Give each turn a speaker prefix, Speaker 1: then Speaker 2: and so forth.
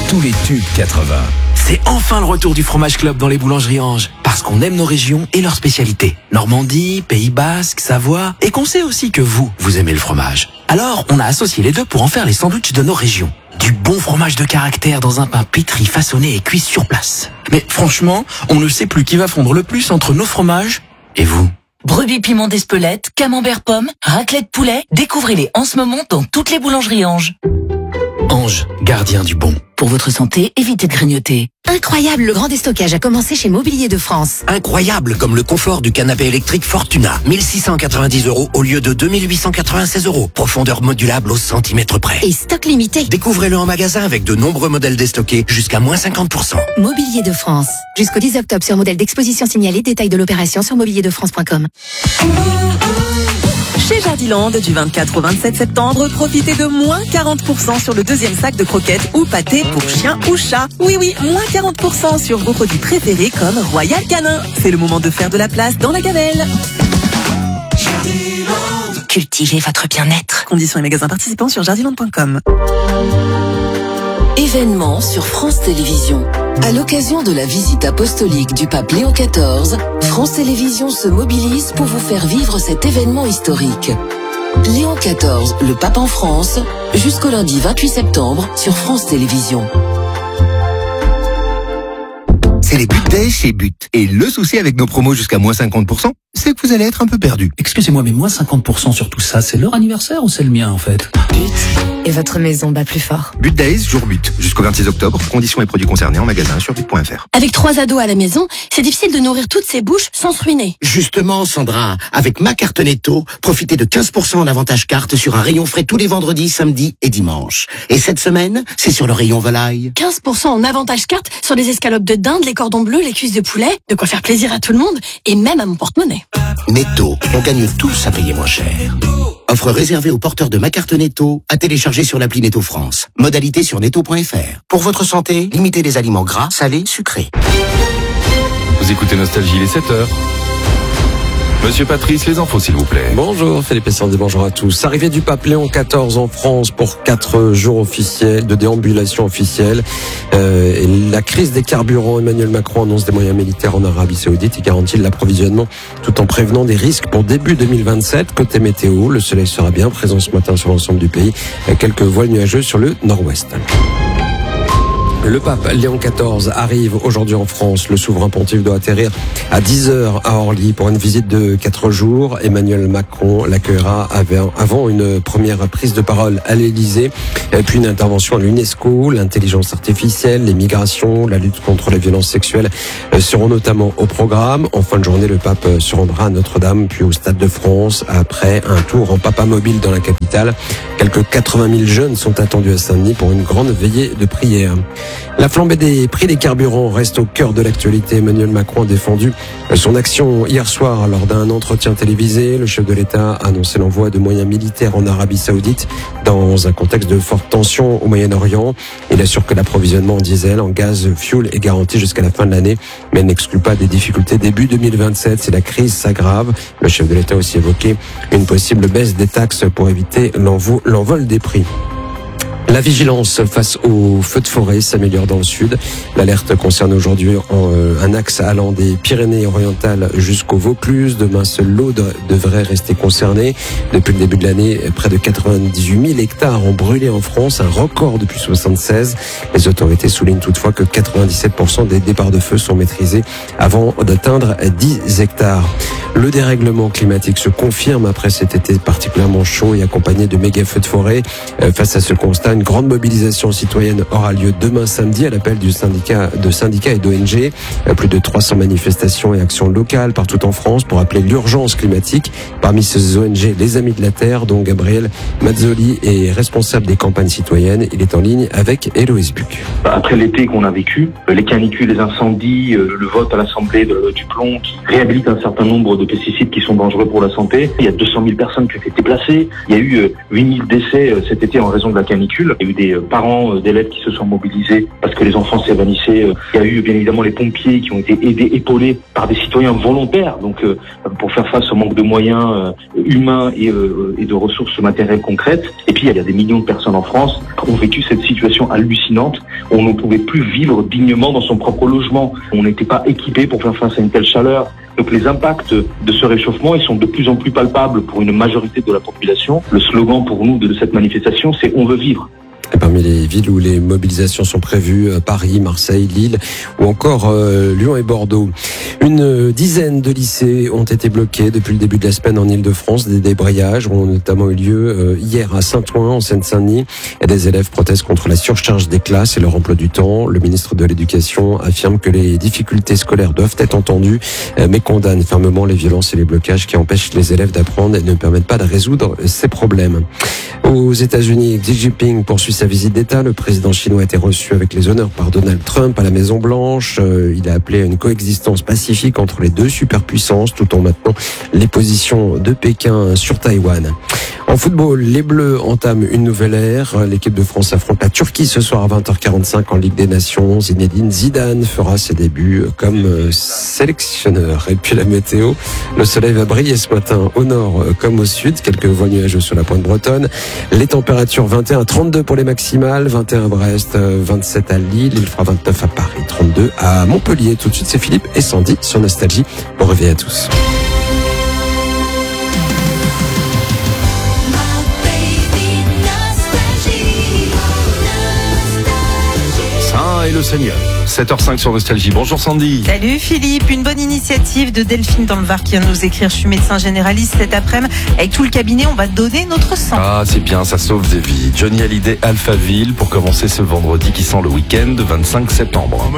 Speaker 1: tous les tubes 80.
Speaker 2: C'est enfin le retour du Fromage Club dans les boulangeries Ange. Parce qu'on aime nos régions et leurs spécialités. Normandie, Pays Basque, Savoie. Et qu'on sait aussi que vous aimez le fromage. Alors, on a associé les deux pour en faire les sandwichs de nos régions. Du bon fromage de caractère dans un pain pétri, façonné et cuit sur place. Mais franchement, on ne sait plus qui va fondre le plus entre nos fromages et vous.
Speaker 3: Brebis piment d'Espelette, camembert pomme, raclette poulet. Découvrez-les en ce moment dans toutes les boulangeries Ange.
Speaker 2: Ange, gardien du bon.
Speaker 3: Pour votre santé, évitez de grignoter.
Speaker 4: Incroyable, le grand déstockage a commencé chez Mobilier de France.
Speaker 5: Incroyable, comme le confort du canapé électrique Fortuna. 1690 € au lieu de 2896 €. Profondeur modulable au centimètre près.
Speaker 4: Et stock limité.
Speaker 5: Découvrez-le en magasin avec de nombreux modèles déstockés jusqu'à moins 50%.
Speaker 4: Mobilier de France. Jusqu'au 10 octobre sur modèle d'exposition signalé. Détail de l'opération sur mobilierdefrance.com.
Speaker 6: Chez Jardiland, du 24 au 27 septembre, profitez de moins 40% sur le deuxième sac de croquettes ou pâtés pour chien ou chat. Oui, moins 40% sur vos produits préférés comme Royal Canin. C'est le moment de faire de la place dans la gamelle.
Speaker 3: Cultivez votre bien-être.
Speaker 6: Conditions et magasins participants sur jardiland.com.
Speaker 7: Événement sur France Télévisions. À l'occasion de la visite apostolique du pape Léon XIV, France Télévisions se mobilise pour vous faire vivre cet événement historique. Léon XIV, le pape en France, jusqu'au lundi 28 septembre sur France Télévisions.
Speaker 8: C'est les But Days chez But. Et le souci avec nos promos jusqu'à moins 50%, c'est que vous allez être un peu perdu.
Speaker 9: Excusez-moi, mais moins 50% sur tout ça, c'est leur anniversaire ou c'est le mien en fait?
Speaker 4: But. Et votre maison bat plus fort.
Speaker 8: But Days, jour but. Jusqu'au 26 octobre. Conditions et produits concernés en magasin sur but.fr.
Speaker 10: Avec 3 ados à la maison, c'est difficile de nourrir toutes ces bouches sans se ruiner.
Speaker 5: Justement, Sandra, avec ma carte Netto, profitez de 15% en avantage carte sur un rayon frais tous les vendredis, samedis et dimanches. Et cette semaine, c'est sur le rayon volaille.
Speaker 10: 15% en avantage carte sur les escalopes de dinde, les cordons bleus, les cuisses de poulet. De quoi faire plaisir à tout le monde et même à mon porte-monnaie.
Speaker 5: Netto, on gagne tous à payer moins cher. Offre réservée aux porteurs de ma carte Netto, à télécharger sur l'appli Netto France. Modalité sur netto.fr. Pour votre santé, limitez les aliments gras, salés, sucrés.
Speaker 1: Vous écoutez Nostalgie, il est 7h. Monsieur Patrice, les infos s'il vous plaît.
Speaker 11: Bonjour Philippe et Sandy, bonjour à tous. Arrivée du pape Léon XIV en France pour 4 jours officiels, de déambulation officielle. La crise des carburants, Emmanuel Macron annonce des moyens militaires en Arabie Saoudite et garantit l'approvisionnement tout en prévenant des risques pour début 2027. Côté météo, le soleil sera bien présent ce matin sur l'ensemble du pays, avec quelques voiles nuageuses sur le nord-ouest. Le pape Léon XIV arrive aujourd'hui en France. Le souverain pontife doit atterrir à 10h à Orly pour une visite de 4 jours. Emmanuel Macron l'accueillera avant une première prise de parole à l'Élysée, puis une intervention à l'UNESCO. L'intelligence artificielle, les migrations, la lutte contre les violences sexuelles seront notamment au programme. En fin de journée, le pape se rendra à Notre-Dame, puis au Stade de France, après un tour en papa mobile dans la capitale. Quelques 80 000 jeunes sont attendus à Saint-Denis pour une grande veillée de prière. La flambée des prix des carburants reste au cœur de l'actualité. Emmanuel Macron a défendu son action hier soir lors d'un entretien télévisé. Le chef de l'État a annoncé l'envoi de moyens militaires en Arabie Saoudite dans un contexte de forte tension au Moyen-Orient. Il assure que l'approvisionnement en diesel, en gaz, fuel est garanti jusqu'à la fin de l'année, mais n'exclut pas des difficultés début 2027 si la crise s'aggrave. Le chef de l'État a aussi évoqué une possible baisse des taxes pour éviter l'envol des prix. La vigilance face aux feux de forêt s'améliore dans le sud. L'alerte concerne aujourd'hui un axe allant des Pyrénées-Orientales jusqu'au Vaucluse. Demain, seul l'Aude devrait rester concerné. Depuis le début de l'année, près de 98 000 hectares ont brûlé en France, un record depuis 1976. Les autorités soulignent toutefois que 97% des départs de feu sont maîtrisés avant d'atteindre 10 hectares. Le dérèglement climatique se confirme après cet été particulièrement chaud et accompagné de méga feux de forêt. Face à ce constat, une grande mobilisation citoyenne aura lieu demain samedi à l'appel de syndicats et d'ONG. Plus de 300 manifestations et actions locales partout en France pour appeler l'urgence climatique. Parmi ces ONG, les Amis de la Terre, dont Gabriel Mazzoli est responsable des campagnes citoyennes. Il est en ligne avec Héloïse Buc.
Speaker 12: Après l'été qu'on a vécu, les canicules, les incendies, le vote à l'Assemblée du plomb qui réhabilite un certain nombre de pesticides qui sont dangereux pour la santé. Il y a 200 000 personnes qui ont été déplacées. Il y a eu 8 000 décès cet été en raison de la canicule. ville. Il y a eu des parents d'élèves qui se sont mobilisés parce que les enfants s'évanouissaient. Il y a eu bien évidemment les pompiers qui ont été aidés, épaulés par des citoyens volontaires, donc pour faire face au manque de moyens humains et de ressources matérielles concrètes. Et puis il y a des millions de personnes en France qui ont vécu cette situation hallucinante où on ne pouvait plus vivre dignement dans son propre logement. On n'était pas équipé pour faire face à une telle chaleur. Donc les impacts de ce réchauffement, ils sont de plus en plus palpables pour une majorité de la population. Le slogan pour nous de cette manifestation, c'est « On veut vivre ».
Speaker 11: Et parmi les villes où les mobilisations sont prévues, Paris, Marseille, Lille ou encore Lyon et Bordeaux. Une dizaine de lycées ont été bloqués depuis le début de la semaine en Ile-de-France. Des débrayages ont notamment eu lieu hier à Saint-Ouen, en Seine-Saint-Denis. Et des élèves protestent contre la surcharge des classes et leur emploi du temps. Le ministre de l'Éducation affirme que les difficultés scolaires doivent être entendues, mais condamne fermement les violences et les blocages qui empêchent les élèves d'apprendre et ne permettent pas de résoudre ces problèmes. Aux États-Unis, Xi Jinping poursuit sa visite d'État. Le président chinois a été reçu avec les honneurs par Donald Trump à la Maison-Blanche. Il a appelé à une coexistence pacifique entre les deux superpuissances tout en maintenant les positions de Pékin sur Taïwan. En football, les Bleus entament une nouvelle ère. L'équipe de France affronte la Turquie ce soir à 20h45 en Ligue des Nations. Zinedine Zidane fera ses débuts comme sélectionneur. Et puis la météo, le soleil va briller ce matin au nord comme au sud. Quelques voiles nuageux sur la pointe bretonne. Les températures 21 à 32 pour les maximales, 21 à Brest, 27 à Lille, il fera 29 à Paris, 32 à Montpellier. Tout de suite, c'est Philippe et Sandy sur Nostalgie. Bon réveil à tous.
Speaker 1: Et le Seigneur. 7h05 sur Nostalgie. Bonjour Sandy.
Speaker 13: Salut Philippe, une bonne initiative de Delphine dans le Var qui vient de nous écrire. Je suis médecin généraliste cet après-midi. Avec tout le cabinet, on va donner notre sang.
Speaker 1: Ah, c'est bien, ça sauve des vies. Johnny Hallyday, Alphaville, pour commencer ce vendredi qui sent le week-end, 25 septembre.